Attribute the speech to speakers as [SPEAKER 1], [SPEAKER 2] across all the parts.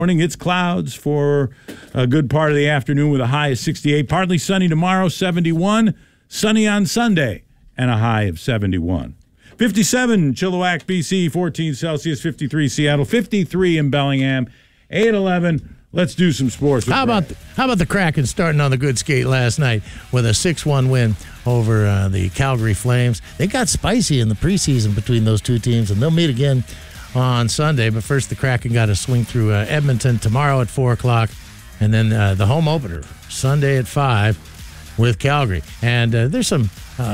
[SPEAKER 1] morning. It's clouds for a good part of the afternoon with a high of 68. Partly sunny tomorrow, 71. Sunny on Sunday and a high of 71. 57 Chilliwack, BC, 14 Celsius, 53 Seattle, 53 in Bellingham, 8-11. Let's do some sports.
[SPEAKER 2] How about the Kraken starting on the good skate last night with a 6-1 win over the Calgary Flames? They got spicy in the preseason between those two teams, and they'll meet again on Sunday. But first, the Kraken got to swing through Edmonton tomorrow at 4 o'clock, and then the home opener Sunday at 5 with Calgary. And there's some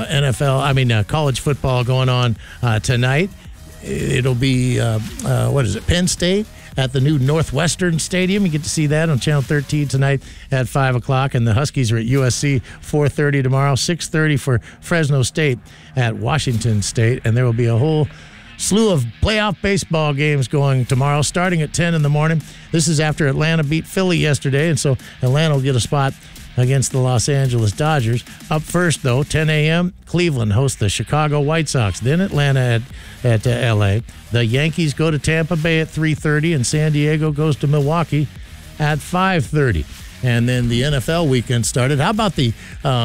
[SPEAKER 2] college football going on tonight. It'll be, Penn State at the new Northwestern Stadium. You get to see that on Channel 13 tonight at 5 o'clock. And the Huskies are at USC 4:30 tomorrow, 6:30 for Fresno State at Washington State. And there will be a whole slew of playoff baseball games going tomorrow, starting at 10 in the morning. This is after Atlanta beat Philly yesterday, and so Atlanta will get a spot against the Los Angeles Dodgers. Up first, though, 10 a.m., Cleveland hosts the Chicago White Sox. Then Atlanta at L.A. The Yankees go to Tampa Bay at 3:30, and San Diego goes to Milwaukee at 5:30. And then the NFL weekend started. How about the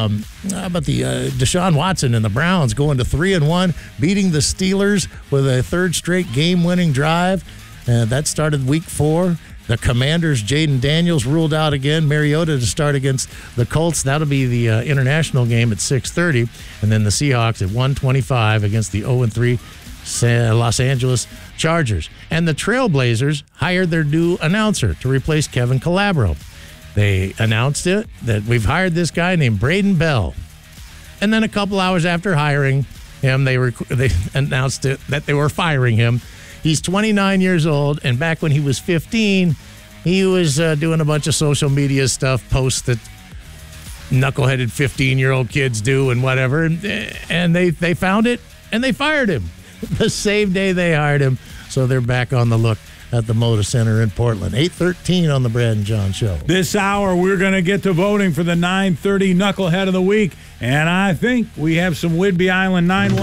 [SPEAKER 2] Deshaun Watson and the Browns going to 3-1, beating the Steelers with a third straight game-winning drive? That started week 4. The Commanders, Jaden Daniels ruled out again. Mariota to start against the Colts. That'll be the international game at 6:30. And then the Seahawks at 1:25 against the 0-3 Los Angeles Chargers. And the Trailblazers hired their new announcer to replace Kevin Calabro. They announced it, that we've hired this guy named Braden Bell. And then a couple hours after hiring him, they announced it that they were firing him. He's 29 years old, and back when he was 15, he was doing a bunch of social media stuff, posts that knuckleheaded 15-year-old kids do and whatever, and they found it, and they fired him the same day they hired him. So they're back on the look at the Moda Center in Portland. 8:13 on the Brad and John Show.
[SPEAKER 1] This hour, we're going to get to voting for the 9:30 Knucklehead of the Week, and I think we have some Whidbey Island 911.